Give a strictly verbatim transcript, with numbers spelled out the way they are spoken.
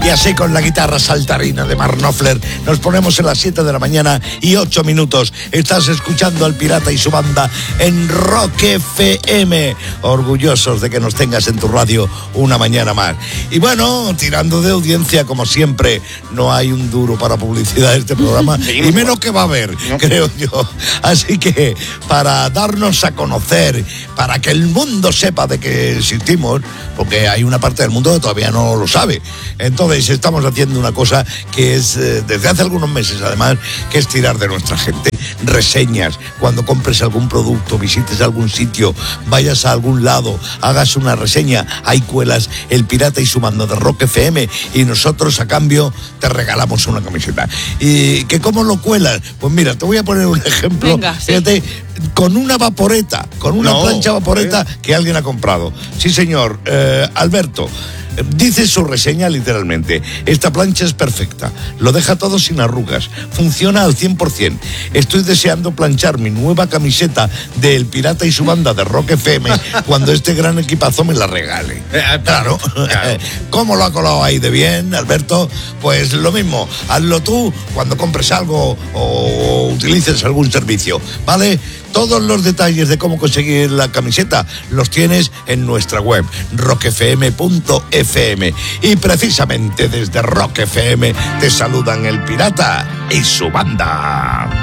Y así con la guitarra saltarina de Mark Knopfler nos ponemos en las siete de la mañana y ocho minutos. Estás escuchando al Pirata y su banda en Rock F M. Orgullosos de que nos tengas en tu radio una mañana más. Y bueno, tirando de audiencia como siempre, no hay un duro para publicidad de este programa, y menos que va a haber, no. creo yo. Así que para darnos a conocer, para que el mundo sepa de que existimos, porque hay una parte del mundo que todavía no lo sabe. Entonces estamos haciendo una cosa que es, eh, desde hace algunos meses además, que es tirar de nuestra gente. Reseñas, cuando compres algún producto, visites algún sitio, vayas a algún lado, hagas una reseña, ahí cuelas el Pirata y su banda de Rock F M y nosotros a cambio te regalamos una camiseta. ¿Y que cómo lo cuelas? Pues mira, te voy a poner un ejemplo. Venga, sí. Fíjate, con una vaporeta, con una no, plancha vaporeta ¿eh? que alguien ha comprado. Sí, señor. Eh, Alberto, dice su reseña literalmente: esta plancha es perfecta, lo deja todo sin arrugas, funciona al cien por ciento. Estoy deseando planchar mi nueva camiseta del Pirata y su banda de Rock F M cuando este gran equipazo me la regale. Claro. Claro. ¿Cómo lo ha colado ahí de bien, Alberto? Pues lo mismo, hazlo tú cuando compres algo o utilices algún servicio, ¿vale? Todos los detalles de cómo conseguir la camiseta los tienes en nuestra web, rock f m punto f m. Y precisamente desde Rock F M te saludan el Pirata y su banda.